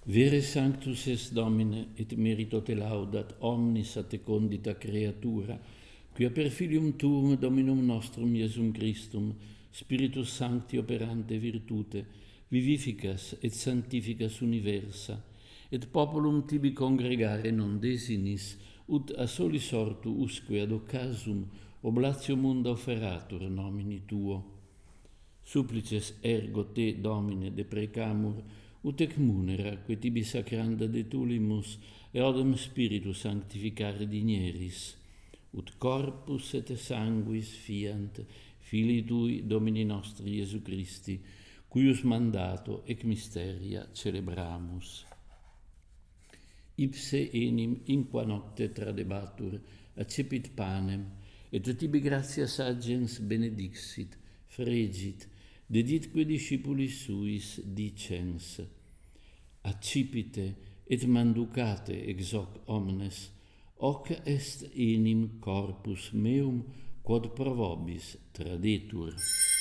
Vere sanctus est Domine, et merito te laudat omnis ad te condita creatura, quia per filium tuum Dominum nostrum Iesum Christum, Spiritus Sancti operante virtute, vivificas et sanctificas universa, et populum tibi congregare non desinis, ut a soli sortu usque ad occasum oblatio munda offeratur nomini tuo. Supplices ergo te, Domine, deprecamur, ut ec munera, que tibi sacranda detulimus, e odem Spiritus sanctificare digneris, ut corpus et sanguis fiant Filii Tui, Domini nostri Iesu Christi, cuius mandato ec mysteria celebramus. Ipse enim in qua nocte tradebatur, accepit panem, et tibi gratias agens benedixit, fregit, deditque discipulis suis dicens, accipite et manducate ex hoc omnes, hoc est enim corpus meum quod pro vobis tradetur.